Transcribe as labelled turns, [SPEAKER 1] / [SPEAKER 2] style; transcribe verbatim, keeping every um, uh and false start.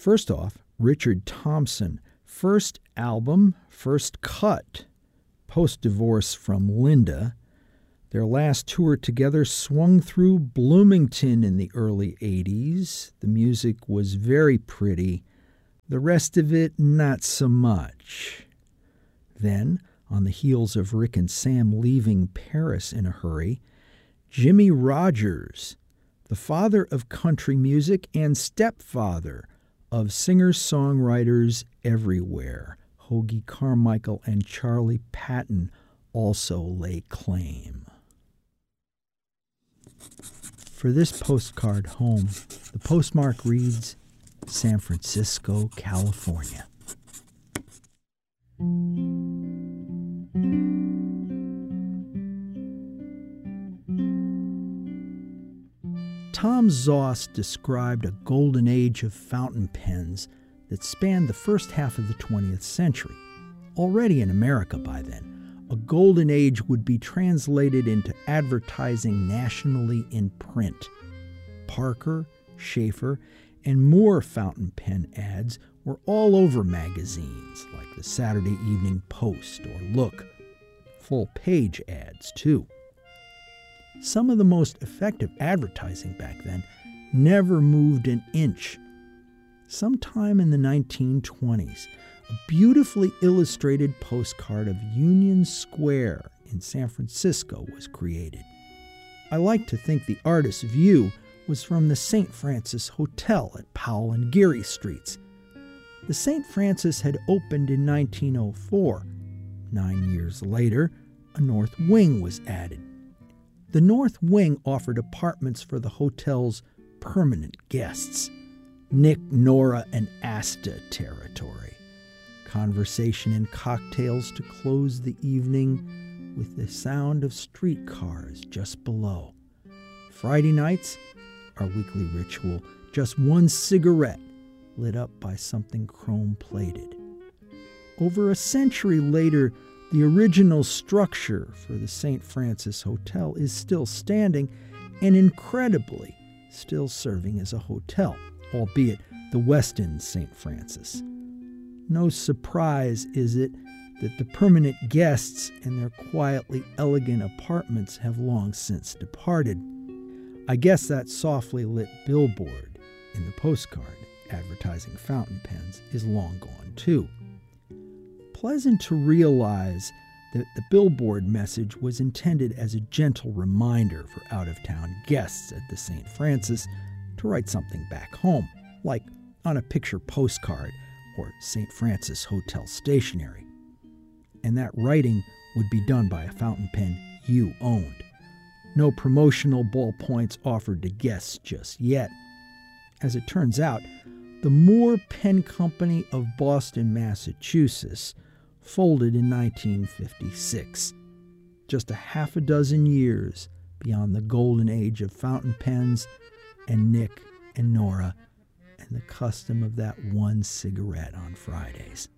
[SPEAKER 1] First off, Richard Thompson, first album, first cut, post-divorce from Linda. Their last tour together swung through Bloomington in the early eighties. The music was very pretty. The rest of it, not so much. Then, on the heels of Rick and Sam leaving Paris in a hurry, Jimmie Rodgers, the father of country music and stepfather of singers-songwriters everywhere, Hoagy Carmichael and Charlie Patton, also lay claim. For this postcard home, the postmark reads San Francisco, California. Tom Zoss described a golden age of fountain pens that spanned the first half of the twentieth century. Already in America by then, a golden age would be translated into advertising nationally in print. Parker, Schaefer, and more fountain pen ads were all over magazines like the Saturday Evening Post or Look. Full-page ads, too. Some of the most effective advertising back then never moved an inch. Sometime in the nineteen twenties, a beautifully illustrated postcard of Union Square in San Francisco was created. I like to think the artist's view was from the Saint Francis Hotel at Powell and Geary Streets. The Saint Francis had opened in nineteen oh four. Nine years later, a north wing was added. The north wing offered apartments for the hotel's permanent guests. Nick, Nora, and Asta territory. Conversation and cocktails to close the evening with the sound of streetcars just below. Friday nights, our weekly ritual, just one cigarette lit up by something chrome-plated. Over a century later, the original structure for the Saint Francis Hotel is still standing and incredibly still serving as a hotel, albeit the Westin Saint Francis. No surprise, is it, that the permanent guests and their quietly elegant apartments have long since departed. I guess that softly lit billboard in the postcard advertising fountain pens is long gone too. Pleasant to realize that the billboard message was intended as a gentle reminder for out-of-town guests at the Saint Francis to write something back home, like on a picture postcard or Saint Francis Hotel stationery. And that writing would be done by a fountain pen you owned. No promotional ballpoints offered to guests just yet. As it turns out, the Moore Pen Company of Boston, Massachusetts, folded in nineteen fifty-six, just a half a dozen years beyond the golden age of fountain pens and Nick and Nora and the custom of that one cigarette on Fridays.